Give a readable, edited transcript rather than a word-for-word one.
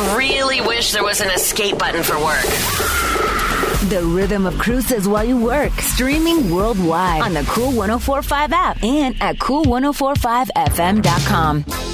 really wish there was an escape button for work. The rhythm of cruises while you work. Streaming worldwide on the Cool 104.5 app and at cool1045fm.com.